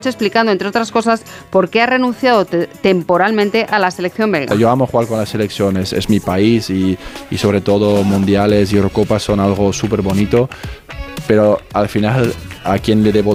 explicando, entre otras cosas, por qué ha renunciado temporalmente a la selección belga. Yo amo jugar con la selección, es mi país y sobre todo mundiales y Eurocopas son algo súper bonito, pero al final a quien le debo